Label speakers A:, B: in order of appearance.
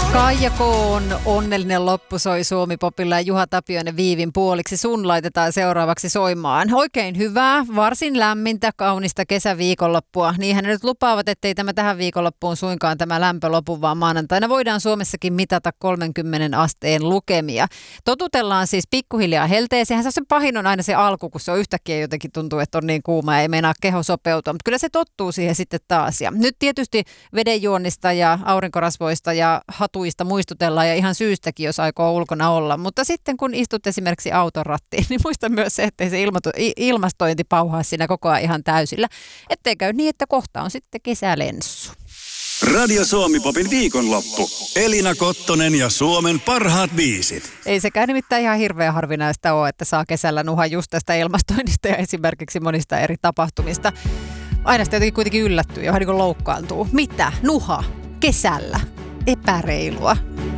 A: Kaija Koon onnellinen loppu soi Suomi-popilla ja Juha Tapioinen Viivin puoliksi. Sun laitetaan seuraavaksi soimaan. Oikein hyvää, varsin lämmintä, kaunista kesäviikonloppua. Niinhän ne nyt lupaavat, ettei tämä tähän viikonloppuun suinkaan tämä lämpö lopu, vaan maanantaina voidaan Suomessakin mitata 30 asteen lukemia. Totutellaan siis pikkuhiljaa helteeseen. Se pahin on aina se alku, kun se on yhtäkkiä jotenkin tuntuu, että on niin kuuma ja ei meinaa keho sopeutua. Mutta kyllä se tottuu siihen sitten taas. Ja nyt tietysti vedenjuonnista ja aurinkorasvoista ja hatuista muistutellaan ja ihan syystäkin, jos aikoo ulkona olla. Mutta sitten kun istut esimerkiksi auton rattiin, niin muista myös se, ettei se ilmastointi pauhaa siinä koko ajan ihan täysillä. Ettei käy niin, että kohta on sitten kesälenssu.
B: Radio Suomi-popin viikonloppu. Elina Kottonen ja Suomen parhaat biisit.
A: Ei sekään nimittäin ihan hirveän harvinaista ole, että saa kesällä nuha just tästä ilmastoinnista ja esimerkiksi monista eri tapahtumista. Aina sitä jotenkin kuitenkin yllättyy ja vähän niin kuin loukkaantuu. Mitä? Nuha? Kesällä? Epäreilua.